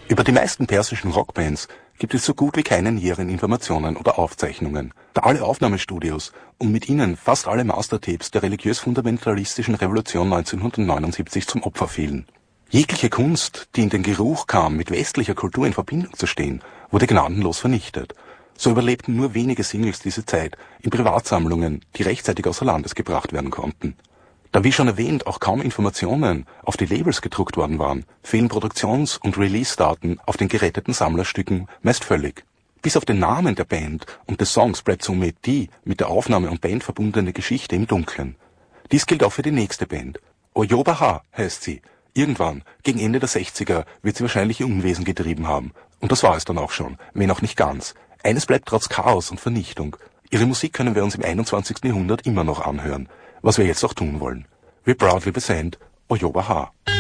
Über die meisten persischen Rockbands gibt es so gut wie keine näheren Informationen oder Aufzeichnungen, da alle Aufnahmestudios und mit ihnen fast alle Mastertapes der religiös-fundamentalistischen Revolution 1979 zum Opfer fielen. Jegliche Kunst, die in den Geruch kam, mit westlicher Kultur in Verbindung zu stehen, wurde gnadenlos vernichtet. So überlebten nur wenige Singles diese Zeit in Privatsammlungen, die rechtzeitig außer Landes gebracht werden konnten. Da wie schon erwähnt auch kaum Informationen auf die Labels gedruckt worden waren, fehlen Produktions- und Release-Daten auf den geretteten Sammlerstücken meist völlig. Bis auf den Namen der Band und des Songs bleibt somit die mit der Aufnahme und Band verbundene Geschichte im Dunkeln. Dies gilt auch für die nächste Band. Oyoba Ha heißt sie. Irgendwann, gegen Ende der 60er, wird sie wahrscheinlich ihr Unwesen getrieben haben. Und das war es dann auch schon, wenn auch nicht ganz. Eines bleibt trotz Chaos und Vernichtung. Ihre Musik können wir uns im 21. Jahrhundert immer noch anhören. Was wir jetzt auch tun wollen. We proudly present Oyoba Ha.